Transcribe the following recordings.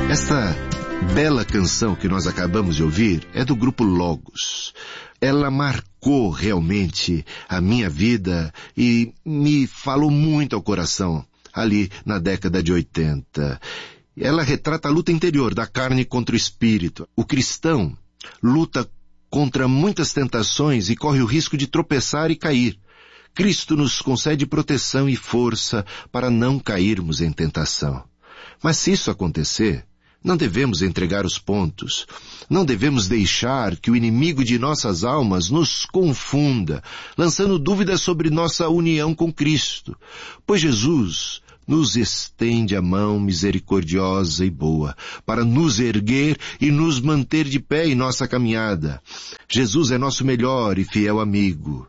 Esta bela canção que nós acabamos de ouvir é do grupo Logos. Ela marcou realmente a minha vida e me falou muito ao coração ali na década de 80. Ela retrata a luta interior da carne contra o espírito. O cristão luta contra muitas tentações e corre o risco de tropeçar e cair. Cristo nos concede proteção e força para não cairmos em tentação. Mas se isso acontecer, não devemos entregar os pontos. Não devemos deixar que o inimigo de nossas almas nos confunda, lançando dúvidas sobre nossa união com Cristo. Pois Jesus nos estende a mão misericordiosa e boa para nos erguer e nos manter de pé em nossa caminhada. Jesus é nosso melhor e fiel amigo.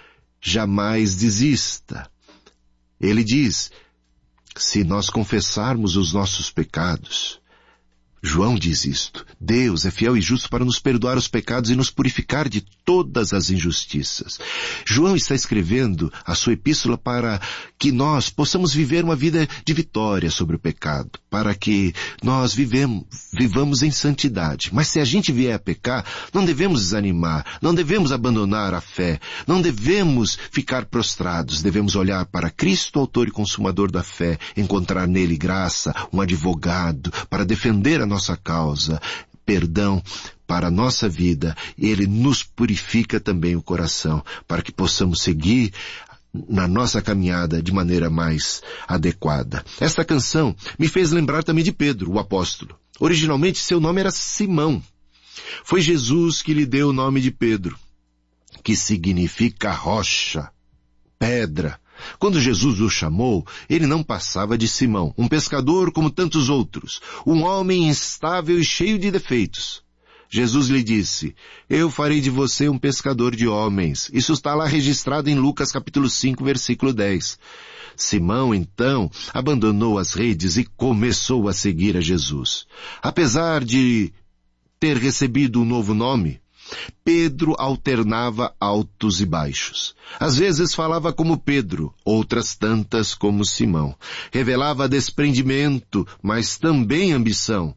Jamais desista. Ele diz, se nós confessarmos os nossos pecados, João diz isto, Deus é fiel e justo para nos perdoar os pecados e nos purificar de todas as injustiças. João está escrevendo a sua epístola para que nós possamos viver uma vida de vitória sobre o pecado, para que nós vivamos em santidade. Mas se a gente vier a pecar, não devemos desanimar, não devemos abandonar a fé, não devemos ficar prostrados, devemos olhar para Cristo, autor e consumador da fé, encontrar nele graça, um advogado, para defender a nossa causa, perdão para a nossa vida. Ele nos purifica também o coração, para que possamos seguir na nossa caminhada de maneira mais adequada. Esta canção me fez lembrar também de Pedro, o apóstolo. Originalmente seu nome era Simão. Foi Jesus que lhe deu o nome de Pedro, que significa rocha, pedra. Quando Jesus o chamou, ele não passava de Simão, um pescador como tantos outros, um homem instável e cheio de defeitos. Jesus lhe disse, eu farei de você um pescador de homens. Isso está lá registrado em Lucas capítulo 5, versículo 10. Simão, então, abandonou as redes e começou a seguir a Jesus. Apesar de ter recebido um novo nome, Pedro alternava altos e baixos. Às vezes falava como Pedro, outras tantas como Simão. Revelava desprendimento, mas também ambição.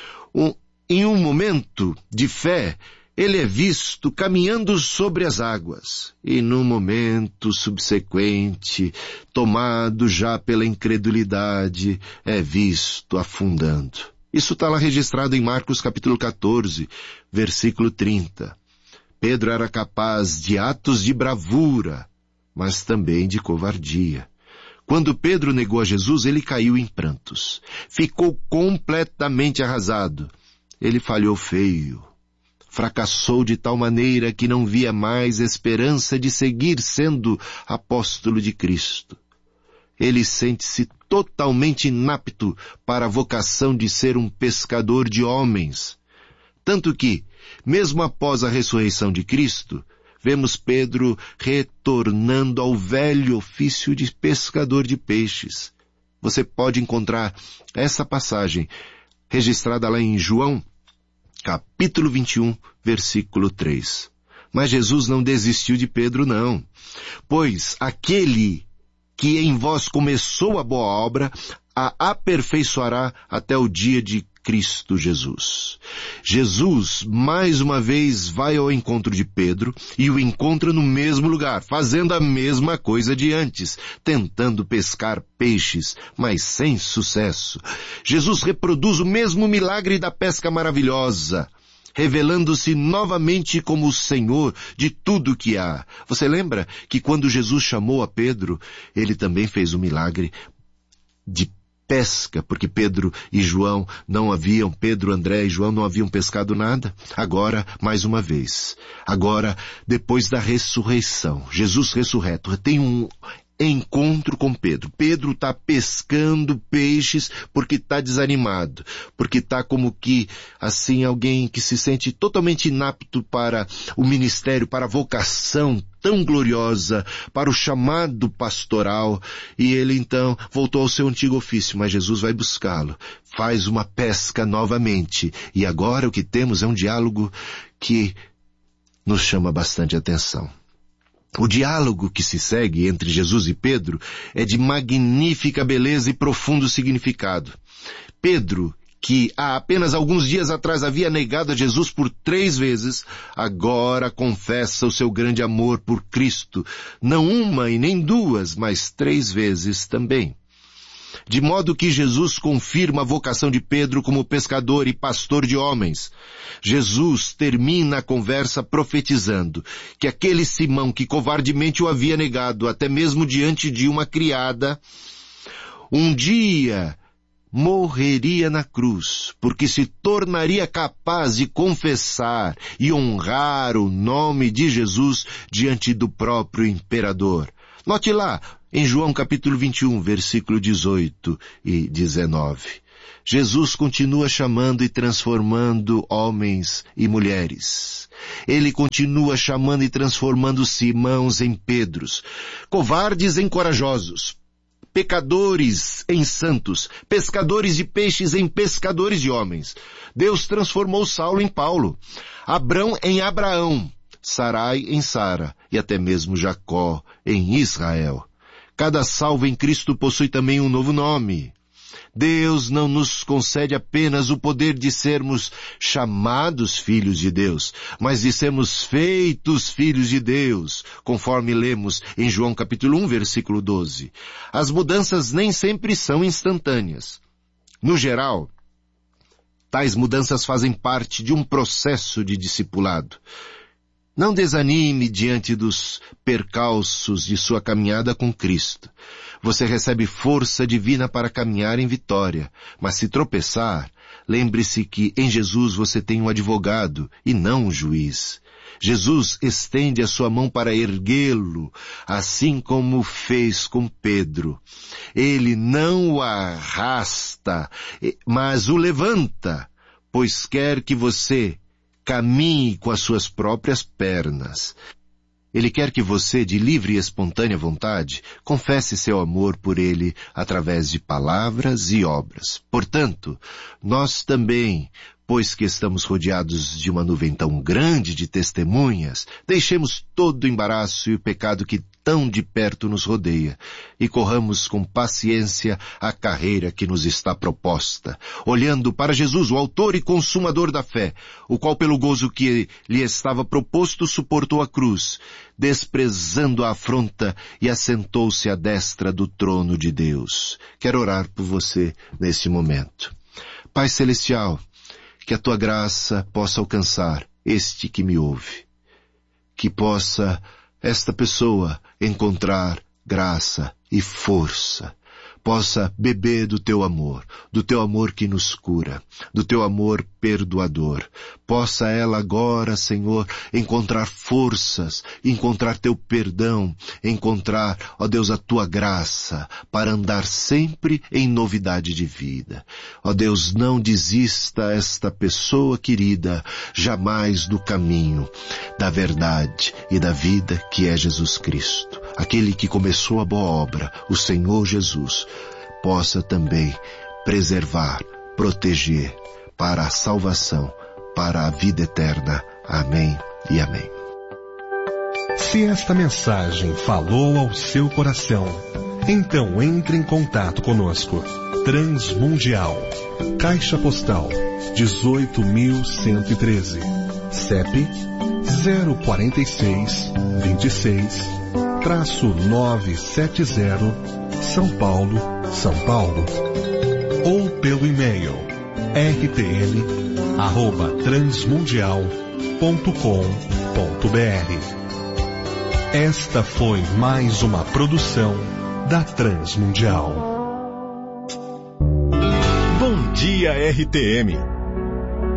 Em um momento de fé, ele é visto caminhando sobre as águas. E num momento subsequente, tomado já pela incredulidade, é visto afundando. Isso está lá registrado em Marcos capítulo 14, versículo 30. Pedro era capaz de atos de bravura, mas também de covardia. Quando Pedro negou a Jesus, ele caiu em prantos. Ficou completamente arrasado. Ele falhou feio. Fracassou de tal maneira que não via mais esperança de seguir sendo apóstolo de Cristo. Ele sente-se totalmente inapto para a vocação de ser um pescador de homens. Tanto que, mesmo após a ressurreição de Cristo, vemos Pedro retornando ao velho ofício de pescador de peixes. Você pode encontrar essa passagem registrada lá em João, capítulo 21, versículo 3. Mas Jesus não desistiu de Pedro, não. Pois aquele que em vós começou a boa obra, a aperfeiçoará até o dia de Cristo Jesus. Jesus, mais uma vez, vai ao encontro de Pedro e o encontra no mesmo lugar, fazendo a mesma coisa de antes, tentando pescar peixes, mas sem sucesso. Jesus reproduz o mesmo milagre da pesca maravilhosa, revelando-se novamente como o Senhor de tudo que há. Você lembra que quando Jesus chamou a Pedro, ele também fez um milagre de pesca, porque Pedro, André e João não haviam pescado nada. Agora, mais uma vez, depois da ressurreição, Jesus ressurreto tem um encontro com Pedro. Pedro está pescando peixes porque está desanimado, porque está como que, assim, alguém que se sente totalmente inapto para o ministério, para a vocação tão gloriosa, para o chamado pastoral, e ele então voltou ao seu antigo ofício, mas Jesus vai buscá-lo, faz uma pesca novamente, e agora o que temos é um diálogo que nos chama bastante atenção. O diálogo que se segue entre Jesus e Pedro é de magnífica beleza e profundo significado. Pedro que há apenas alguns dias atrás havia negado a Jesus por 3 vezes, agora confessa o seu grande amor por Cristo, não uma e nem 2, mas 3 vezes também. De modo que Jesus confirma a vocação de Pedro como pescador e pastor de homens. Jesus termina a conversa profetizando que aquele Simão que covardemente o havia negado, até mesmo diante de uma criada, um dia morreria na cruz, porque se tornaria capaz de confessar e honrar o nome de Jesus diante do próprio imperador. Note lá, em João capítulo 21, versículo 18 e 19. Jesus continua chamando e transformando homens e mulheres. Ele continua chamando e transformando Simãos em Pedros, covardes em corajosos, pecadores em santos, pescadores de peixes em pescadores de homens. Deus transformou Saulo em Paulo, Abrão em Abraão, Sarai em Sara e até mesmo Jacó em Israel. Cada salvo em Cristo possui também um novo nome. Deus não nos concede apenas o poder de sermos chamados filhos de Deus, mas de sermos feitos filhos de Deus, conforme lemos em João capítulo 1, versículo 12. As mudanças nem sempre são instantâneas. No geral, tais mudanças fazem parte de um processo de discipulado. Não desanime diante dos percalços de sua caminhada com Cristo. Você recebe força divina para caminhar em vitória, mas se tropeçar, lembre-se que em Jesus você tem um advogado e não um juiz. Jesus estende a sua mão para erguê-lo, assim como fez com Pedro. Ele não o arrasta, mas o levanta, pois quer que você caminhe com as suas próprias pernas. Ele quer que você, de livre e espontânea vontade, confesse seu amor por Ele através de palavras e obras. Portanto, nós também, pois que estamos rodeados de uma nuvem tão grande de testemunhas, deixemos todo o embaraço e o pecado que tão de perto nos rodeia e corramos com paciência a carreira que nos está proposta, olhando para Jesus, o autor e consumador da fé, o qual pelo gozo que lhe estava proposto suportou a cruz, desprezando a afronta e assentou-se à destra do trono de Deus. Quero orar por você neste momento. Pai Celestial, que a tua graça possa alcançar este que me ouve, que possa esta pessoa encontrar graça e força, possa beber do teu amor que nos cura, do teu amor perdoador. Possa ela agora, Senhor, encontrar forças, encontrar teu perdão, encontrar, ó Deus, a tua graça, para andar sempre em novidade de vida. Ó Deus, não desista esta pessoa querida jamais do caminho, da verdade e da vida que é Jesus Cristo. Aquele que começou a boa obra, o Senhor Jesus, possa também preservar, proteger para a salvação, para a vida eterna. Amém e amém. Se esta mensagem falou ao seu coração, então entre em contato conosco. Transmundial, Caixa Postal 18.113, CEP 04626-970, São Paulo, São Paulo. Ou pelo e-mail rtl@transmundial.com.br. Esta foi mais uma produção da Transmundial. Bom dia, RTM!